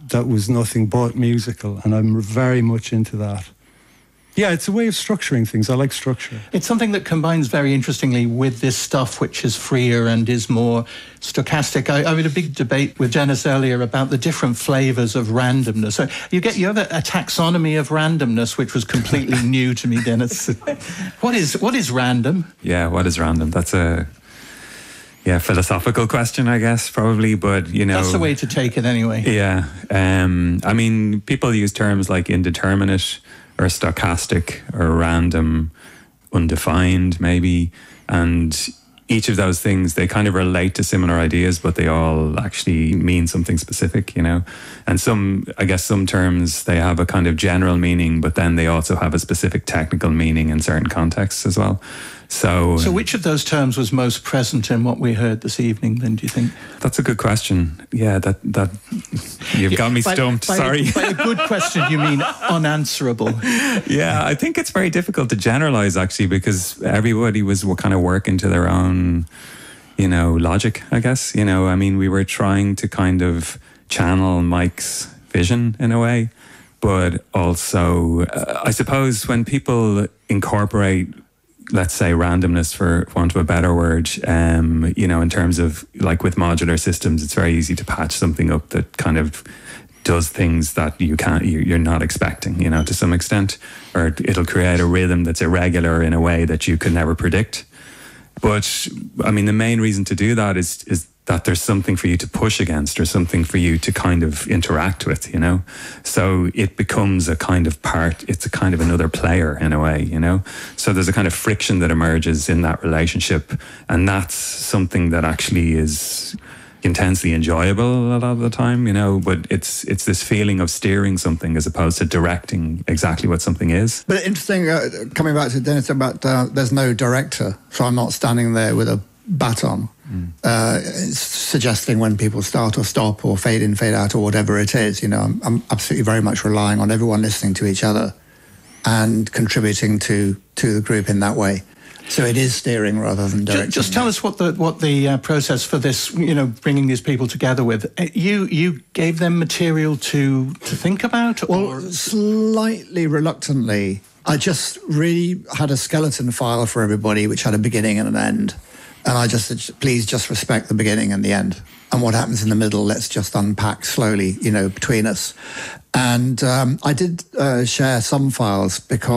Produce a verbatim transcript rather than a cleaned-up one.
that was nothing but musical, and I'm very much into that. Yeah, it's a way of structuring things. I like structure. It's something that combines very interestingly with this stuff which is freer and is more stochastic. I, I had a big debate with Dennis earlier about the different flavours of randomness. So you get you have a, a taxonomy of randomness, which was completely new to me, Dennis. What is what is random? Yeah, what is random? That's a yeah philosophical question, I guess, probably. But you know, that's the way to take it, anyway. Yeah, um, I mean, people use terms like indeterminate, or stochastic, or random, undefined, maybe. And each of those things, they kind of relate to similar ideas, but they all actually mean something specific, you know? And some, I guess some terms, they have a kind of general meaning, but then they also have a specific technical meaning in certain contexts as well. So, so which of those terms was most present in what we heard this evening, then, do you think? That's a good question. Yeah, that that you've got me stumped. By, Sorry. By a good question, you mean unanswerable? Yeah, I think it's very difficult to generalize, actually, because everybody was kind of working to their own, you know, logic, I guess. You know, I mean, we were trying to kind of channel Mike's vision in a way, but also, uh, I suppose, when people incorporate, let's say, randomness, for want of a better word, um, you know, in terms of, like with modular systems, it's very easy to patch something up that kind of does things that you can't, you're not expecting, you know, to some extent, or it'll create a rhythm that's irregular in a way that you could never predict. But I mean, the main reason to do that is is that there's something for you to push against, or something for you to kind of interact with, you know? So it becomes a kind of part, it's a kind of another player in a way, you know? So there's a kind of friction that emerges in that relationship, and that's something that actually is intensely enjoyable a lot of the time, you know, but it's it's this feeling of steering something as opposed to directing exactly what something is. But interesting, uh, coming back to Dennis about uh, there's no director, so I'm not standing there with a baton mm. uh, suggesting when people start or stop or fade in, fade out, or whatever it is. You know, I'm, I'm absolutely very much relying on everyone listening to each other and contributing to to the group in that way. So it is steering rather than directing. Just, just tell us what the what the uh, process for this, you know, bringing these people together with. You you gave them material to to think about, or well, slightly reluctantly. I just really had a skeleton file for everybody, which had a beginning and an end. And I just said, please just respect the beginning and the end. And what happens in the middle, let's just unpack slowly, you know, between us. And um, I did uh, share some files because